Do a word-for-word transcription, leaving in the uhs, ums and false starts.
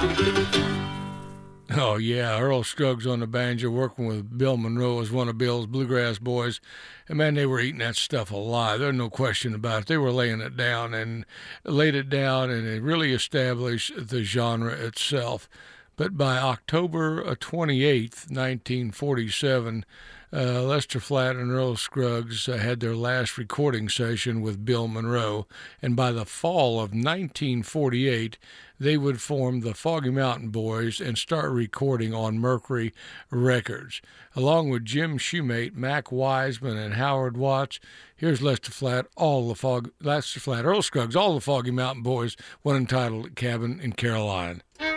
Oh, yeah, Earl Scruggs on the banjo working with Bill Monroe as one of Bill's bluegrass boys. And, man, they were eating that stuff alive. There's no question about it. They were laying it down and laid it down, and it really established the genre itself. But by October twenty-eighth, nineteen forty-seven, uh, Lester Flatt and Earl Scruggs uh, had their last recording session with Bill Monroe, and by the fall of nineteen forty-eight, they would form the Foggy Mountain Boys and start recording on Mercury Records. Along with Jim Shoemate, Mac Wiseman, and Howard Watts, here's Lester Flatt, all the Fog, Lester Flatt, Earl Scruggs, all the Foggy Mountain Boys, one entitled Cabin in Caroline.